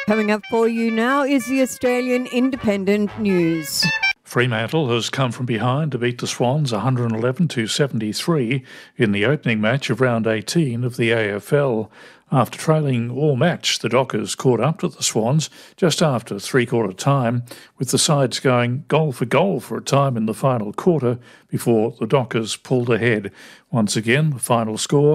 Coming up for you now is the Australian Independent News. Fremantle has come from behind to beat the Swans 111-73 in the opening match of round 18 of the AFL. After trailing all match, the Dockers caught up to the Swans just after three-quarter time, with the sides going goal for a time in the final quarter before the Dockers pulled ahead. Once again, the final score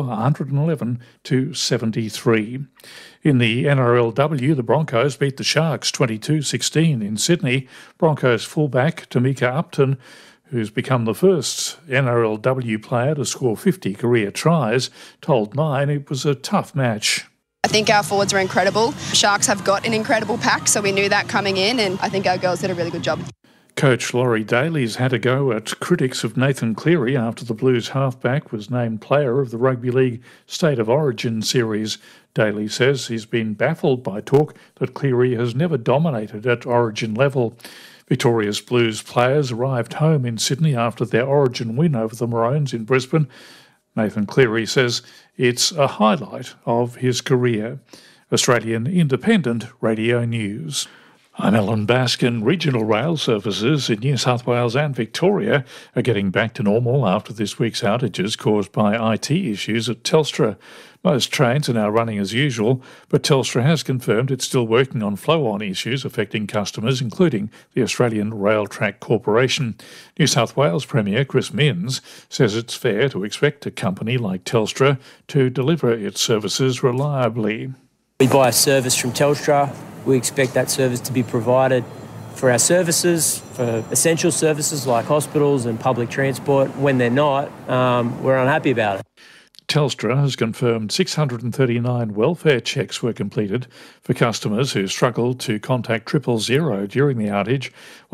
111-73. In the NRLW, the Broncos beat the Sharks 22-16 in Sydney. Broncos fullback Tamika Upton, who's become the first NRLW player to score 50 career tries, told Nine it was a tough match. I think our forwards are incredible. Sharks have got an incredible pack, so we knew that coming in, and I think our girls did a really good job. Coach Laurie Daly's had a go at critics of Nathan Cleary after the Blues halfback was named player of the Rugby League State of Origin series. Daly says he's been baffled by talk that Cleary has never dominated at Origin level. Victoria's Blues players arrived home in Sydney after their Origin win over the Maroons in Brisbane. Nathan Cleary says it's a highlight of his career. Australian Independent Radio News. I'm Alan Baskin. Regional rail services in New South Wales and Victoria are getting back to normal after this week's outages caused by IT issues at Telstra. Most trains are now running as usual, but Telstra has confirmed it's still working on flow-on issues affecting customers, including the Australian Rail Track Corporation. New South Wales Premier Chris Minns says it's fair to expect a company like Telstra to deliver its services reliably. We buy a service from Telstra. We expect that service to be provided for our services, for essential services like hospitals and public transport. When they're not, we're unhappy about it. Telstra has confirmed 639 welfare checks were completed for customers who struggled to contact 000 during the outage.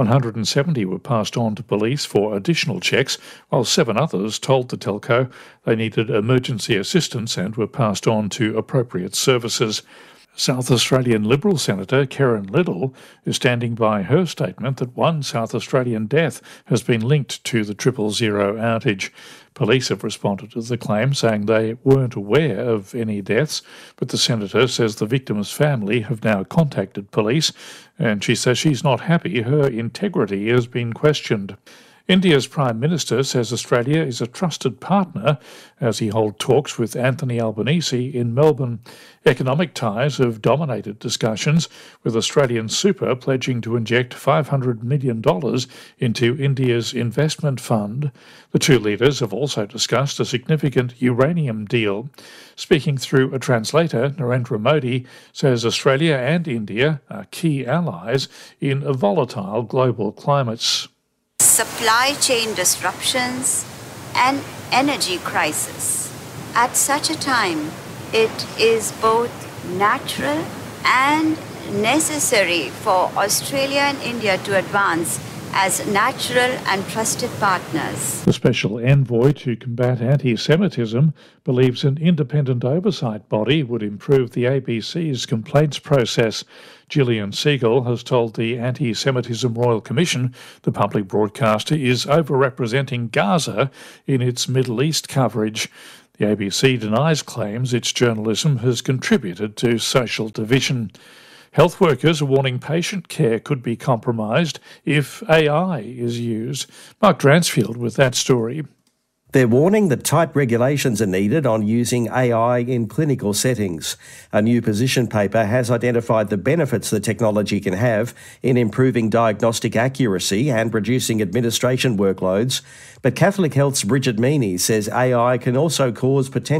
170 were passed on to police for additional checks, while 7 others told the telco they needed emergency assistance and were passed on to appropriate services. South Australian Liberal Senator Karen Liddle is standing by her statement that one South Australian death has been linked to the 000 outage. Police have responded to the claim, saying they weren't aware of any deaths, but the senator says the victim's family have now contacted police, and she says she's not happy her integrity has been questioned. India's Prime Minister says Australia is a trusted partner as he holds talks with Anthony Albanese in Melbourne. Economic ties have dominated discussions, with Australian Super pledging to inject $500 million into India's investment fund. The two leaders have also discussed a significant uranium deal. Speaking through a translator, Narendra Modi says Australia and India are key allies in a volatile global climates. Supply chain disruptions and energy crisis. At such a time, it is both natural and necessary for Australia and India to advance as natural and trusted partners. The Special Envoy to combat anti-Semitism believes an independent oversight body would improve the ABC's complaints process. Gillian Siegel has told the Anti-Semitism Royal Commission the public broadcaster is overrepresenting Gaza in its Middle East coverage. The ABC denies claims its journalism has contributed to social division. Health workers are warning patient care could be compromised if AI is used. Mark Dransfield with that story. They're warning that tight regulations are needed on using AI in clinical settings. A new position paper has identified the benefits the technology can have in improving diagnostic accuracy and reducing administration workloads. But Catholic Health's Bridget Meany says AI can also cause potential